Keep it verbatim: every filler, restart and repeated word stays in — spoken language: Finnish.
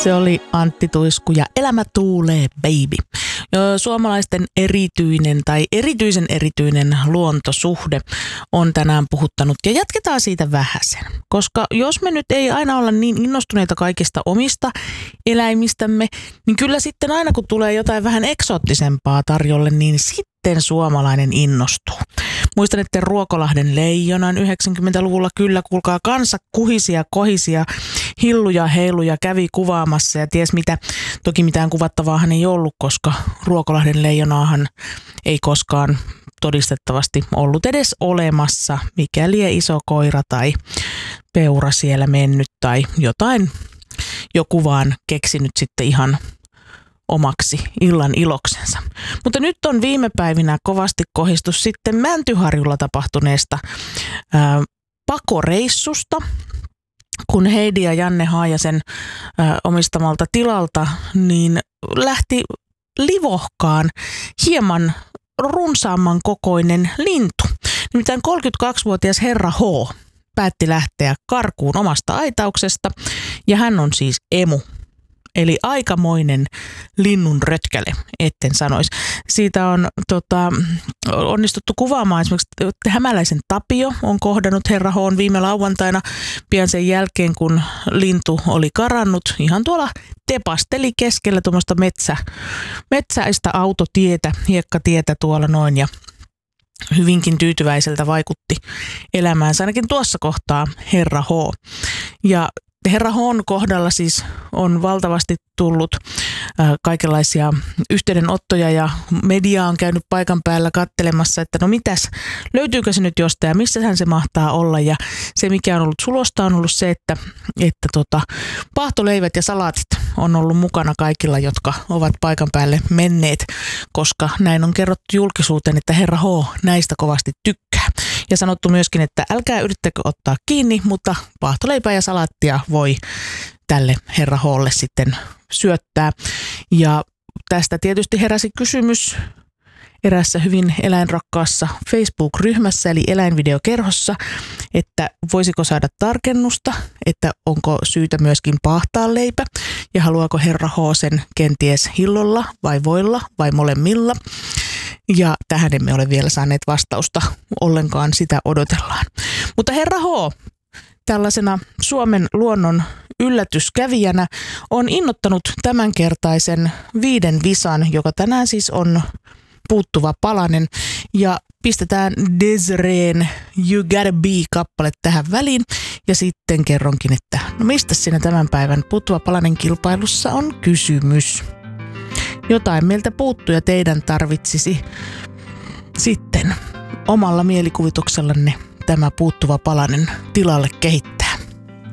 Se oli Antti Tuisku ja Elämä tuulee, baby. Suomalaisten erityinen tai erityisen erityinen luontosuhde on tänään puhuttanut ja jatketaan siitä vähäsen. Koska jos me nyt ei aina olla niin innostuneita kaikista omista eläimistämme, niin kyllä sitten aina kun tulee jotain vähän eksoottisempaa tarjolle, niin sitten suomalainen innostuu. Muistan, että Ruokolahden leijonan yhdeksänkymmentäluvulla kyllä, kuulkaa, kansa kuhisia, kohisia, hilluja, heiluja kävi kuvaamassa ja ties mitä. Toki mitään kuvattavaahan ei ollut, koska Ruokolahden leijonaahan ei koskaan todistettavasti ollut edes olemassa, mikäli iso koira tai peura siellä mennyt tai jotain joku vaan keksinyt sitten ihan omaksi illan iloksensa. Mutta nyt on viime päivinä kovasti kohistus sitten Mäntyharjulla tapahtuneesta ää, pakoreissusta, kun Heidi ja Janne Haajasen ää, omistamalta tilalta niin lähti livohkaan hieman runsaamman kokoinen lintu. Nimittäin kolmekymmentäkaksivuotias herra H päätti lähteä karkuun omasta aitauksesta ja hän on siis emu. Eli aikamoinen linnun rötkäle, etten sanoisi. Siitä on tota, onnistuttu kuvaamaan esimerkiksi Hämäläisen Tapio on kohdannut herra H:n viime lauantaina pian sen jälkeen, kun lintu oli karannut. Ihan tuolla tepasteli keskellä tuommoista metsä, metsäistä autotietä, hiekkatietä tuolla noin ja hyvinkin tyytyväiseltä vaikutti elämäänsä ainakin tuossa kohtaa herra H. Ja herra H:n kohdalla siis on valtavasti tullut äh, kaikenlaisia yhteydenottoja ja media on käynyt paikan päällä kattelemassa, että no mitäs, löytyykö se nyt jostain ja missähän se mahtaa olla. Ja se mikä on ollut sulosta on ollut se, että, että tota, paahtoleivät ja salaatit on ollut mukana kaikilla, jotka ovat paikan päälle menneet, koska näin on kerrottu julkisuuteen, että herra H näistä kovasti tykkää. Ja sanottu myöskin, että älkää yrittäkö ottaa kiinni, mutta paahtoleipää ja salaattia voi tälle herra H:lle sitten syöttää. Ja tästä tietysti heräsi kysymys erässä hyvin eläinrakkaassa Facebook-ryhmässä, eli eläinvideokerhossa, että voisiko saada tarkennusta, että onko syytä myöskin paahtaa leipä ja haluaako herra H sen kenties hillolla vai voilla vai molemmilla. Ja tähän emme ole vielä saaneet vastausta ollenkaan, sitä odotellaan. Mutta herra H, tällaisena Suomen luonnon yllätyskävijänä, on innoittanut tämänkertaisen viiden visan, joka tänään siis on puuttuva palanen. Ja pistetään Desireen You Gotta Be-kappale tähän väliin. Ja sitten kerronkin, että no mistä siinä tämän päivän puuttuva palanen kilpailussa on kysymys. Jotain meiltä puuttuu ja teidän tarvitsisi sitten omalla mielikuvituksellanne tämä puuttuva palanen tilalle kehittää.